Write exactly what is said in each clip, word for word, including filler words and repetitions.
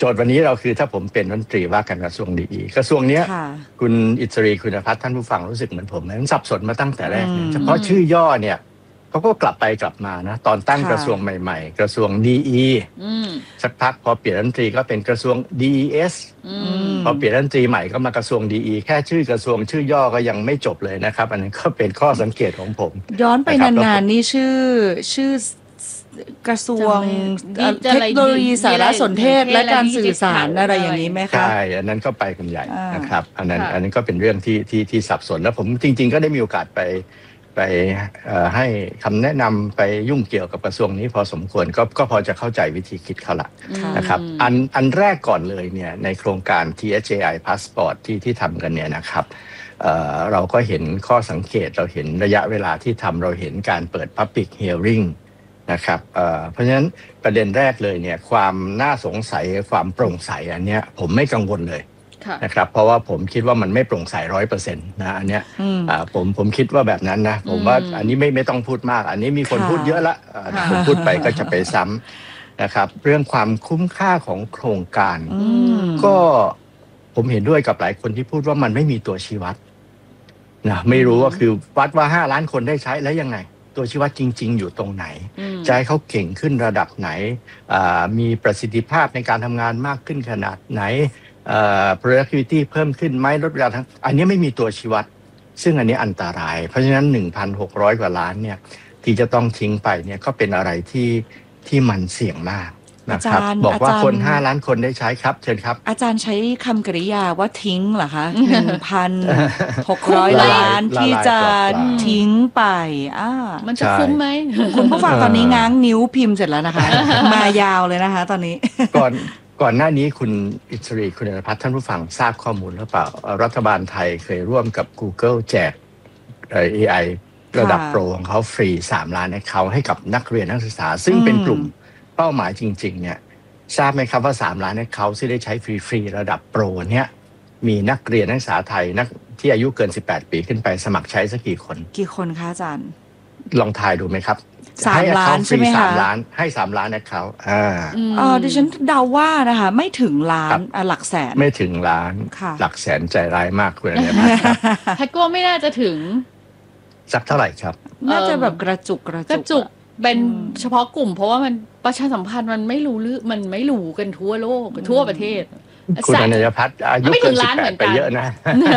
โจทย์วันนี้เราคือถ้าผมเป็นรัฐมนตรีว่าการกระทรวงดีอีกระทรวงเนี้ยคุณอิสรีคุณพัฒน์ท่านผู้ฟังรู้สึกเหมือนผมไหมมันสับสนมาตั้งแต่แรกเนี่ยเฉพาะชื่อย่อเนี่ยเขาก็กลับไปกลับมานะตอนตั้งกระทรวงใหม่ๆกระทรวงดี อี สักพักพอเปลี่ยนรัฐมนตรีก็เป็นกระทรวง ดี อี เอส พอเปลี่ยนรัฐมนตรีใหม่ก็มากระทรวง ดี อี แค่ชื่อกระทรวงชื่อย่อก็ยังไม่จบเลยนะครับอันนั้นก็เป็นข้อสังเกตของผมย้อนไปนานๆนี่ชื่อชื่อกระทรวงเทคโนโลยีสารสนเทศและการสื่อสารอะไรอย่างนี้ไหมคะใช่อันนั้นก็ไปกันใหญ่นะครับอันนั้นอันนั้นก็เป็นเรื่องที่ที่ที่สับสนแล้วผมจริงๆก็ได้มีโอกาสไปไปให้คำแนะนำไปยุ่งเกี่ยวกับกระทรวงนี้พอสมควรก็ก็พอจะเข้าใจวิธีคิดเขาละนะครับอันอันแรกก่อนเลยเนี่ยในโครงการ ที เอช เอ ไอ Passport ที่ที่ทำกันเนี่ยนะครับเอ่อเราก็เห็นข้อสังเกตเราเห็นระยะเวลาที่ทำเราเห็นการเปิด Public Hearing นะครับเอ่อเพราะฉะนั้นประเด็นแรกเลยเนี่ยความน่าสงสัยความโปร่งใสอันเนี้ยผมไม่กังวลเลยนะครับเพราะว่าผมคิดว่ามันไม่โปร่งใสร้อยเปอร์เซ็นต์นะอันเนี้ยอ่าผมผมคิดว่าแบบนั้นนะผมว่าอันนี้ไม่ไม่ต้องพูดมากอันนี้มีคนพูดเยอะละผมพูดไปก็จะไปซ้ำนะครับเรื่องความคุ้มค่าของโครงการก็ผมเห็นด้วยกับหลายคนที่พูดว่ามันไม่มีตัวชี้วัดนะไม่รู้ว่าคือวัดว่าห้าล้านคนได้ใช้แล้วยังไงตัวชี้วัดจริงๆอยู่ตรงไหนจะให้เขาเก่งขึ้นระดับไหนมีประสิทธิภาพในการทำงานมากขึ้นขนาดไหนเอ่อ productivity เพิ่มขึ้นไหมลดเวลาทั้งอันนี้ไม่มีตัวชี้วัดซึ่งอันนี้อันตรายเพราะฉะนั้น หนึ่งพันหกร้อย กว่าล้านเนี่ยที่จะต้องทิ้งไปเนี่ยก็เป็นอะไรที่ที่มันเสี่ยงมากนะครับบอกว่าคนห้าล้านคนได้ใช้ครับเชิญครับอาจารย์ใช้คำกริยาว่าทิ้งเหรอคะ หนึ่งพันหกร้อย ล้านที่จะทิ้งไปอ่ามันจะคุ้มไหมคุณผู้ฟังตอนนี้ง้างนิ้วพิมพ์เสร็จแล้วนะคะมายาวเลยนะคะตอนนี้ก่อนก่อนหน้านี้คุณอิสรีคุณณพัฒน์ท่านผู้ฟังทราบข้อมูลหรือเปล่ารัฐบาลไทยเคยร่วมกับ Google แจก เอ ไอ ระดับโปรของเขาฟรีสามล้านให้เขาให้กับนักเรียนนักศึกษาซึ่งเป็นกลุ่มเป้าหมายจริงๆเนี่ยทราบไหมครับว่าสามล้านให้เขาที่ได้ใช้ฟรีๆระดับโปรเนี่ยมีนักเรียนนักศึกษาไทยนักที่อายุเกินสิบแปดปีขึ้นไปสมัครใช้สักกี่คนกี่คนคะอาจารย์ลองทายดูไหมครับสามล้านใช่ไหมคะสามล้านให้สามล้านนะเขาอ่าอ๋อดิฉันเดาว่านะคะไม่ถึงล้านหลักแสนไม่ถึงล้านหลักแสนใจร้ายมากคุณเนี่ยครับแท็กก็ไม่น่าจะถึงสักเท่าไหร่ครับน่าจะแบบกระจุกกระจุกกระจุกเป็นเฉพาะกลุ่มเพราะว่ามันประชาสัมพันธ์มันไม่รู้ลือมันไม่รู้กันทั่วโลกทั่วประเทศคุณอนัยพัฒน์อายุเกินสิบแปดไปเยอะนะ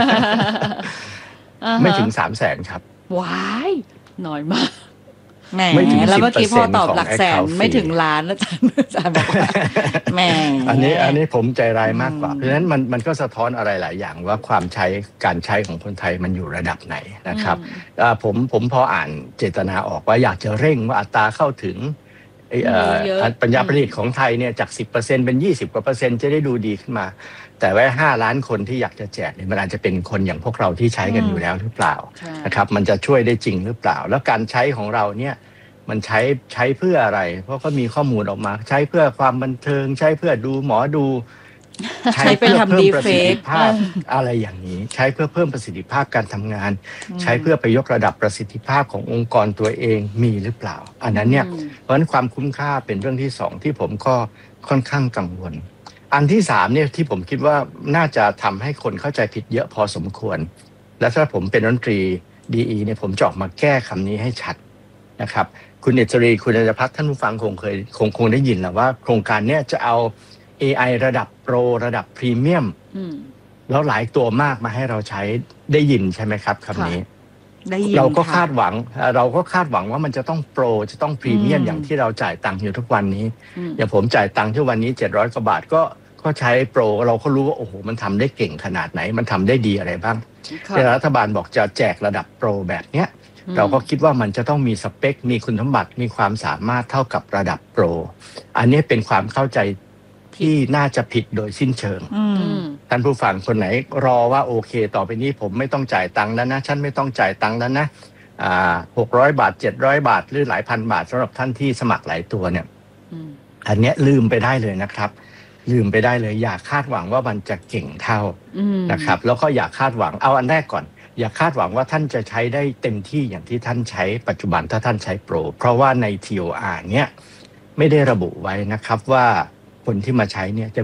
ไม่ถึงสามแสนครับว้ายน้อยมากแหมแล้วเมื่อกี้พอตอบหลักแสนไม่ถึงล้านอาจารย์อาจารย์บอกว่าแหมอันนี้อันนี้ผมใจร้ายมากกว่าเพราะฉะนั้นมันมันก็สะท้อนอะไรหลายอย่างว่าความใช้การใช้ของคนไทยมันอยู่ระดับไหนนะครับผมผมพออ่านเจตนาออกว่าอยากจะเร่งว่าอัตราเข้าถึงปัญญาประดิษฐ์ของไทยเนี่ยจาก สิบเปอร์เซ็นต์ เป็น ยี่สิบ กว่าเปอร์เซ็นต์จะได้ดูดีขึ้นมาแต่ว่าห้าล้านคนที่อยากจะแจกเนี่ยมันอาจจะเป็นคนอย่างพวกเราที่ใช้กันอยู่แล้วหรือเปล่านะครับมันจะช่วยได้จริงหรือเปล่าแล้วการใช้ของเราเนี่ยมันใช้ใช้เพื่ออะไรเพราะก็มีข้อมูลออกมาใช้เพื่อความบันเทิงใช้เพื่อดูหมอดูใช้เพื่อเพิ่มประสิทธิภาพอะไรอย่างนี้ใช้เพื่อเพิ่มประสิทธิภาพการทำงานใช้เพื่อไปยกระดับประสิทธิภาพขององค์กรตัวเองมีหรือเปล่าอันนั้นเนี่ยเพราะฉะนั้นความคุ้มค่าเป็นเรื่องที่สองที่ผมก็ค่อนข้างกังวลอันที่สามเนี่ยที่ผมคิดว่าน่าจะทำให้คนเข้าใจผิดเยอะพอสมควรและถ้าผมเป็นรัฐมนตรีดีอีเนี่ยผมจะออกมาแก้คำนี้ให้ชัดนะครับคุณเอจรีคุณอัยพัฒน์ท่านผู้ฟังคงเคยคงคงได้ยินแล้วว่าโครงการเนี้ยจะเอา เอ ไอ ระดับโปรระดับพรีเมียมแล้วหลายตัวมากมาให้เราใช้ได้ยินใช่ไหมครับคำนี้เราก็คาดหวังเราก็คาดหวังว่ามันจะต้องโปรจะต้องพรีเมียมอย่างที่เราจ่ายตังค์อยู่ทุกวันนี้อย่างผมจ่ายตังค์ที่วันนี้เจ็ดร้อยกว่าบาทก็ก็ใช้โปรเราก็รู้ว่าโอ้โหมันทำได้เก่งขนาดไหนมันทำได้ดีอะไรบ้างแต่รัฐบาลบอกจะแจกระดับโปรแบบเนี้ยเราก็คิดว่ามันจะต้องมีสเปคมีคุณสมบัติมีความสามารถเท่ากับระดับโปรอันนี้เป็นความเข้าใจที่น่าจะผิดโดยสิ้นเชิงท่านผู้ฟังคนไหนรอว่าโอเคต่อไปนี้ผมไม่ต้องจ่ายตังค์แล้วนะฉันไม่ต้องจ่ายตังค์แล้วนะอ่าหกร้อยบาทเจ็ดร้อยบาทหรือหลายพันบาทสำหรับท่านที่สมัครหลายตัวเนี่ยอันนี้ลืมไปได้เลยนะครับลืมไปได้เลยอย่าคาดหวังว่ามันจะเก่งเท่านะครับแล้วก็อย่าคาดหวังเอาอันแรกก่อนอย่าคาดหวังว่าท่านจะใช้ได้เต็มที่อย่างที่ท่านใช้ปัจจุบันถ้าท่านใช้โปรเพราะว่าใน ที โอ อาร์ เนี่ยไม่ได้ระบุไว้นะครับว่าคนที่มาใช้เนี่ยจะ